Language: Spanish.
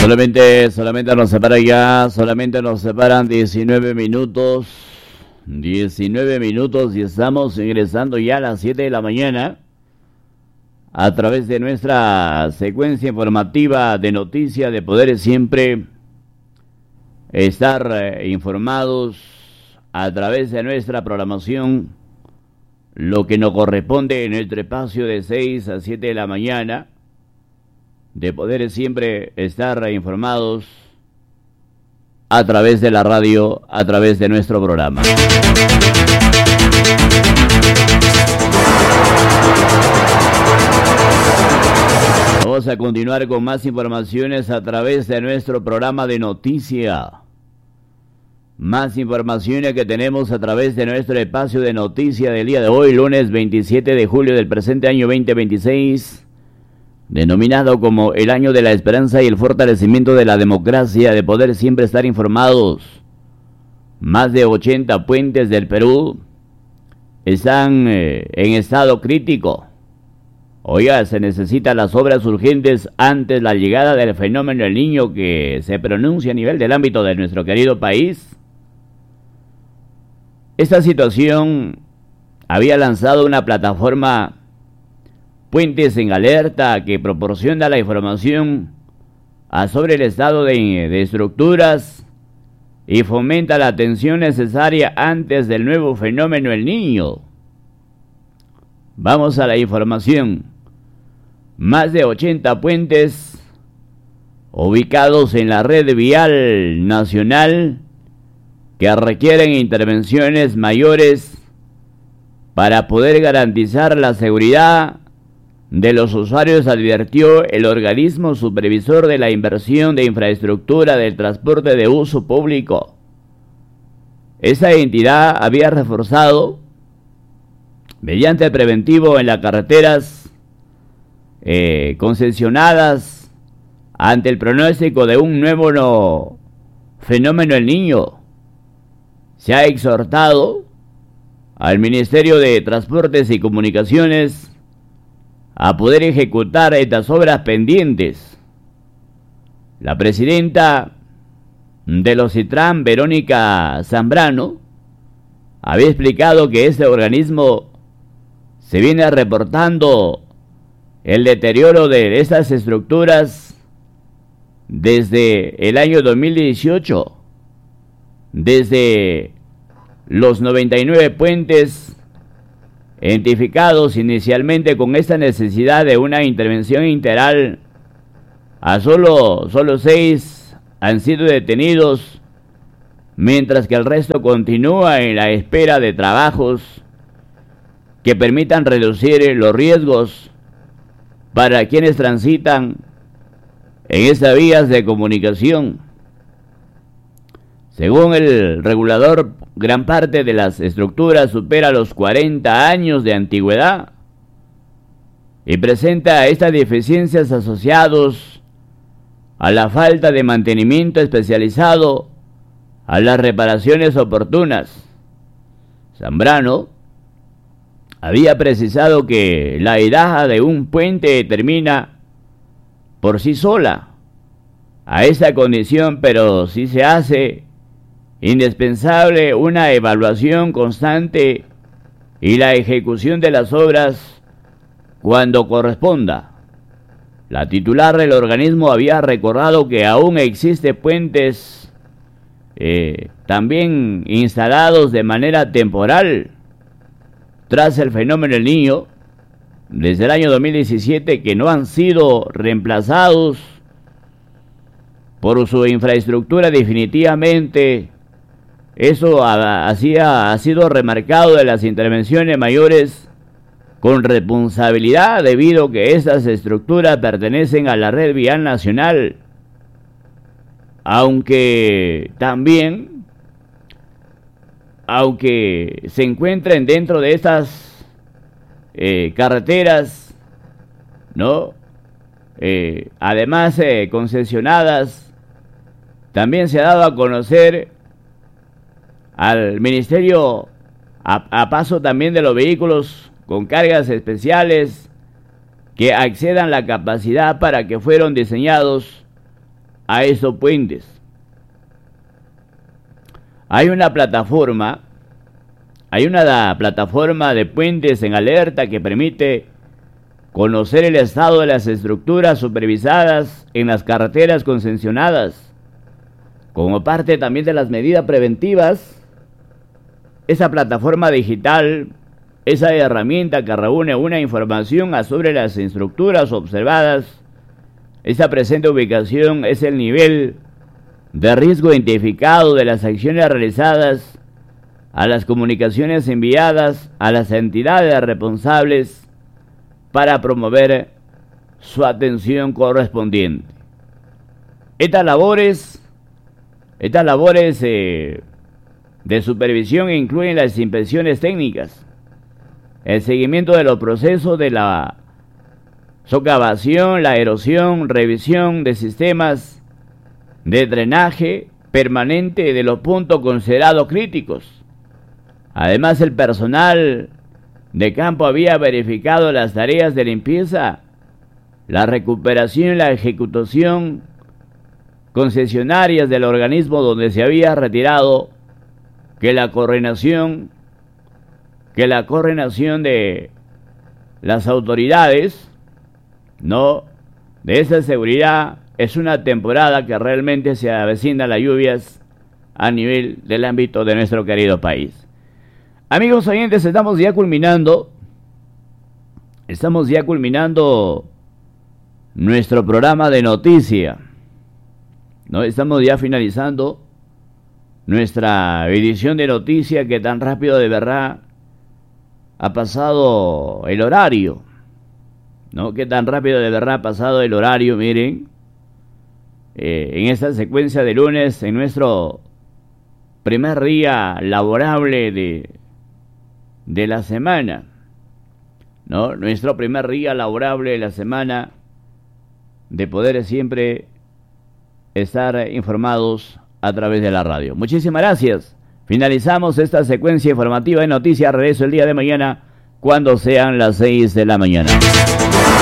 Solamente nos separa ya, solamente nos separan 19 minutos. 19 minutos y estamos ingresando ya a las 7 de la mañana a través de nuestra secuencia informativa de noticias de Poder Siempre. Estar informados a través de nuestra programación, lo que nos corresponde en nuestro espacio de 6 a 7 de la mañana. De Poder Siempre estar informados a través de la radio, a través de nuestro programa. Vamos a continuar con más informaciones a través de nuestro programa de noticias. Más informaciones que tenemos a través de nuestro espacio de noticias del día de hoy, lunes 27 de julio del presente año 2026. Denominado como el año de la esperanza y el fortalecimiento de la democracia, de Poder Siempre estar informados. Más de 80 puentes del Perú están en estado crítico. Oiga, se necesitan las obras urgentes antes la llegada del fenómeno El Niño que se pronuncia a nivel del ámbito de nuestro querido país. Esta situación había lanzado una plataforma Puentes en Alerta, que proporciona la información sobre el estado de estructuras y fomenta la atención necesaria antes del nuevo fenómeno El Niño. Vamos a la información. Más de 80 puentes ubicados en la red vial nacional que requieren intervenciones mayores para poder garantizar la seguridad de los usuarios, advirtió el organismo supervisor de la inversión de infraestructura del transporte de uso público. Esa entidad había reforzado, mediante preventivo en las carreteras concesionadas, ante el pronóstico de un nuevo fenómeno El Niño. Se ha exhortado al Ministerio de Transportes y Comunicaciones a poder ejecutar estas obras pendientes. La presidenta de los CITRAN, Verónica Zambrano, había explicado que este organismo se viene reportando el deterioro de estas estructuras desde el año 2018, desde los 99 puentes identificados inicialmente con esta necesidad de una intervención integral. A solo 6 han sido detenidos, mientras que el resto continúa en la espera de trabajos que permitan reducir los riesgos para quienes transitan en estas vías de comunicación. Según el regulador, gran parte de las estructuras supera los 40 años de antigüedad y presenta estas deficiencias asociadas a la falta de mantenimiento especializado, a las reparaciones oportunas. Zambrano había precisado que la edad de un puente determina por sí sola a esa condición, pero sí se hace indispensable una evaluación constante y la ejecución de las obras cuando corresponda. La titular del organismo había recordado que aún existen puentes también instalados de manera temporal tras el fenómeno El Niño desde el año 2017 que no han sido reemplazados por su infraestructura definitivamente. Eso ha sido remarcado de las intervenciones mayores con responsabilidad, debido a que estas estructuras pertenecen a la red vial nacional, aunque se encuentren dentro de estas carreteras, ¿no? Además concesionadas. También se ha dado a conocer al Ministerio a paso también de los vehículos con cargas especiales que excedan la capacidad para que fueron diseñados a esos puentes. Hay una plataforma de puentes en alerta que permite conocer el estado de las estructuras supervisadas en las carreteras concesionadas. Como parte también de las medidas preventivas, esa plataforma digital, esa herramienta que reúne una información sobre las estructuras observadas, esa presente ubicación es el nivel de riesgo identificado de las acciones realizadas, a las comunicaciones enviadas a las entidades responsables para promover su atención correspondiente. Estas labores de supervisión incluyen las inspecciones técnicas, el seguimiento de los procesos de la socavación, la erosión, revisión de sistemas de drenaje permanente de los puntos considerados críticos. Además, el personal de campo había verificado las tareas de limpieza, la recuperación y la ejecución concesionarias del organismo donde se había retirado, que la coordinación de las autoridades, ¿no?, de esa seguridad. Es una temporada que realmente se avecina las lluvias a nivel del ámbito de nuestro querido país. Amigos oyentes, estamos ya culminando nuestro programa de noticia, ¿no? Estamos ya finalizando nuestra edición de noticia, que tan rápido de verdad ha pasado el horario, ¿no? Que tan rápido de verdad ha pasado el horario, miren. En esta secuencia de lunes, en nuestro primer día laborable de la semana, ¿no? Nuestro primer día laborable de la semana, de poder siempre estar informados a través de la radio. Muchísimas gracias. Finalizamos esta secuencia informativa de noticias. Regreso el día de mañana cuando sean las 6 de la mañana.